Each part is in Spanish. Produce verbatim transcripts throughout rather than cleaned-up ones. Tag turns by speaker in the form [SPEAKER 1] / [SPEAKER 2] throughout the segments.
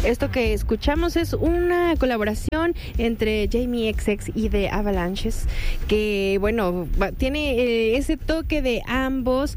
[SPEAKER 1] Esto que escuchamos es una colaboración entre Jamie X X y The Avalanches, que bueno, va, tiene eh, ese toque de ambos.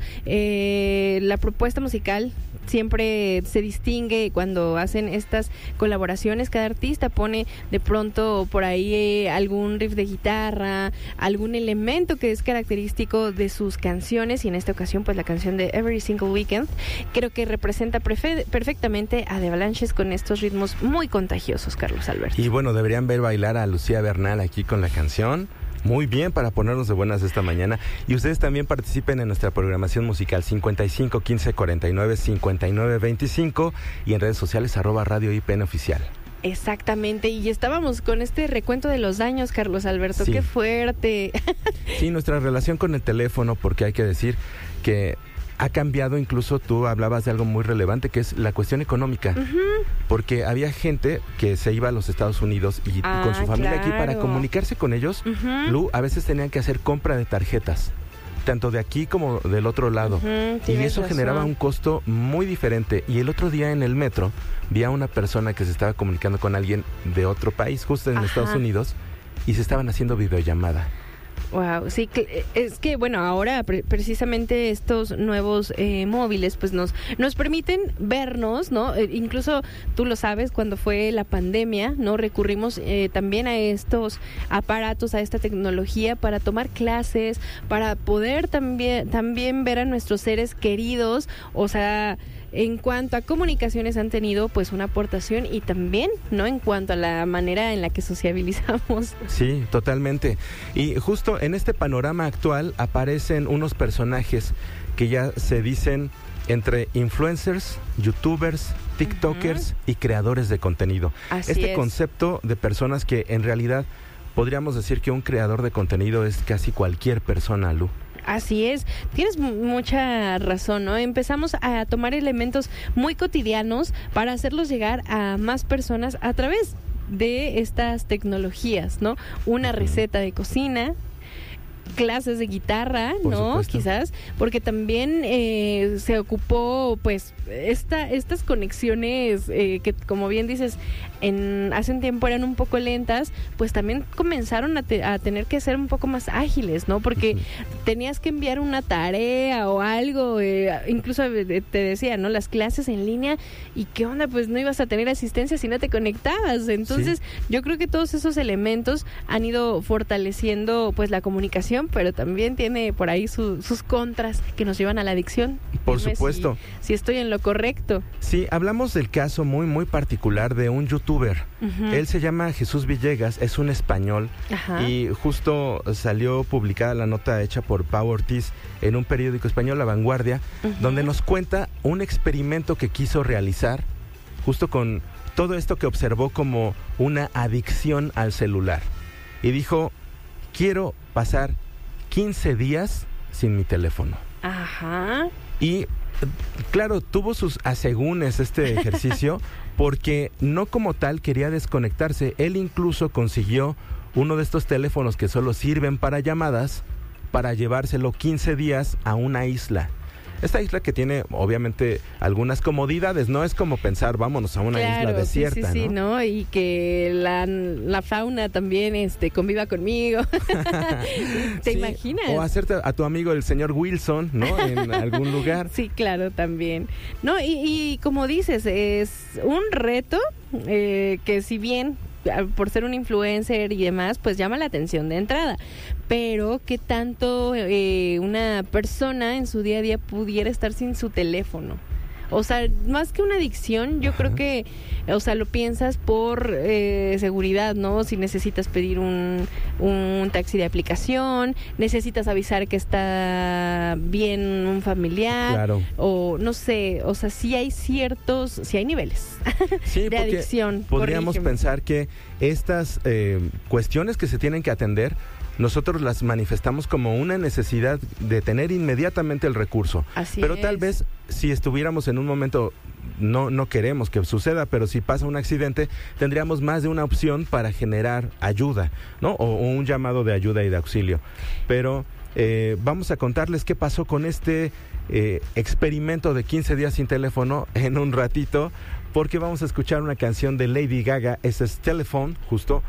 [SPEAKER 1] Eh, la propuesta musical siempre se distingue cuando hacen estas colaboraciones. Cada artista pone de pronto por ahí eh, algún riff de guitarra, algún elemento que es característico de sus canciones, y en esta ocasión pues la canción de Every Single Weekend creo que representa prefe- perfectamente a The Avalanches con estos ritmos muy contagiosos, Carlos Alberto.
[SPEAKER 2] Y bueno, deberían ver bailar a Lucía Bernal aquí con la canción. Muy bien, para ponernos de buenas esta mañana. Y ustedes también participen en nuestra programación musical cincuenta y cinco, quince, cuarenta y nueve, cincuenta y nueve, veinticinco y en redes sociales arroba Radio I P N Oficial.
[SPEAKER 1] Exactamente, y estábamos con este recuento de los daños, Carlos Alberto,
[SPEAKER 2] sí.
[SPEAKER 1] ¡Qué fuerte!
[SPEAKER 2] Sí, nuestra relación con el teléfono, porque hay que decir que ha cambiado. Incluso tú hablabas de algo muy relevante, que es la cuestión económica. Uh-huh. Porque había gente que se iba a los Estados Unidos y
[SPEAKER 1] ah,
[SPEAKER 2] con su familia
[SPEAKER 1] claro.
[SPEAKER 2] aquí para comunicarse con ellos. Uh-huh. Lu, a veces tenían que hacer compra de tarjetas, tanto de aquí como del otro lado. Uh-huh, y eso razón. generaba un costo muy diferente. Y el otro día en el metro vi a una persona que se estaba comunicando con alguien de otro país, justo en Ajá. Estados Unidos, y se estaban haciendo videollamada.
[SPEAKER 1] Wow, sí, es que bueno, ahora pre- precisamente estos nuevos eh, móviles pues nos nos permiten vernos, ¿no? Eh, incluso tú lo sabes, cuando fue la pandemia, ¿no? Recurrimos eh, también a estos aparatos, a esta tecnología para tomar clases, para poder también también ver a nuestros seres queridos. O sea, en cuanto a comunicaciones han tenido pues una aportación, y también, ¿no?, en cuanto a la manera en la que sociabilizamos.
[SPEAKER 2] Sí, totalmente. Y justo en este panorama actual aparecen unos personajes que ya se dicen entre influencers, youtubers, tiktokers uh-huh. y creadores de contenido.
[SPEAKER 1] Así
[SPEAKER 2] este
[SPEAKER 1] es.
[SPEAKER 2] concepto de personas que en realidad podríamos decir que un creador de contenido es casi cualquier persona, Lu.
[SPEAKER 1] Así es, tienes m- mucha razón, ¿no? Empezamos a tomar elementos muy cotidianos para hacerlos llegar a más personas a través de estas tecnologías, ¿no? Una receta de cocina, clases de guitarra,
[SPEAKER 2] Por
[SPEAKER 1] ¿no?
[SPEAKER 2] supuesto.
[SPEAKER 1] Quizás, porque también eh, se ocupó, pues, esta, estas conexiones eh, que, como bien dices, en hace un tiempo eran un poco lentas, pues también comenzaron a, te, a tener que ser un poco más ágiles, ¿no? Porque uh-huh. tenías que enviar una tarea o algo, eh, incluso te decía, ¿no? Las clases en línea, y qué onda, pues no ibas a tener asistencia si no te conectabas. Entonces, sí. yo creo que todos esos elementos han ido fortaleciendo, pues, la comunicación, pero también tiene por ahí su, sus contras que nos llevan a la adicción.
[SPEAKER 2] Por
[SPEAKER 1] Dime
[SPEAKER 2] supuesto.
[SPEAKER 1] Si, si estoy en lo correcto.
[SPEAKER 2] Sí, hablamos del caso muy, muy particular de un youtuber. Uh-huh. Él se llama Jesús Villegas, es un español. Ajá. Y justo salió publicada la nota hecha por Pau Ortiz en un periódico español, La Vanguardia, uh-huh. donde nos cuenta un experimento que quiso realizar justo con todo esto que observó como una adicción al celular. Y dijo, quiero pasar quince días sin mi teléfono.
[SPEAKER 1] Ajá.
[SPEAKER 2] Y claro, tuvo sus asegúnes este ejercicio porque no como tal quería desconectarse. Él incluso consiguió uno de estos teléfonos que solo sirven para llamadas, para llevárselo quince días a una isla. Esta isla que tiene obviamente algunas comodidades, no es como pensar vámonos a una
[SPEAKER 1] claro,
[SPEAKER 2] isla desierta,
[SPEAKER 1] sí, sí,
[SPEAKER 2] ¿no?
[SPEAKER 1] Sí, ¿no? Y que la, la fauna también este, conviva conmigo. ¿Te
[SPEAKER 2] sí,
[SPEAKER 1] imaginas?
[SPEAKER 2] O hacerte a tu amigo el señor Wilson, ¿no? En algún lugar.
[SPEAKER 1] Sí, claro, también. No, y, y como dices, es un reto eh, que si bien por ser un influencer y demás, pues llama la atención de entrada. Pero ¿qué tanto eh, una persona en su día a día pudiera estar sin su teléfono? O sea, más que una adicción, yo Ajá. creo que, o sea, lo piensas por eh, seguridad, ¿no? Si necesitas pedir un, un taxi de aplicación, necesitas avisar que está bien un familiar,
[SPEAKER 2] claro.
[SPEAKER 1] o no sé, o sea, sí hay ciertos, sí hay niveles
[SPEAKER 2] sí,
[SPEAKER 1] de adicción.
[SPEAKER 2] Podríamos
[SPEAKER 1] corrígeme.
[SPEAKER 2] pensar que estas eh, cuestiones que se tienen que atender, nosotros las manifestamos como una necesidad de tener inmediatamente el recurso.
[SPEAKER 1] Así
[SPEAKER 2] pero
[SPEAKER 1] es.
[SPEAKER 2] Tal vez si estuviéramos en un momento, no, no queremos que suceda, pero si pasa un accidente, tendríamos más de una opción para generar ayuda, ¿no? O, o un llamado de ayuda y de auxilio. Pero eh, vamos a contarles qué pasó con este eh, experimento de quince días sin teléfono en un ratito, porque vamos a escuchar una canción de Lady Gaga, esa es Telephone, justo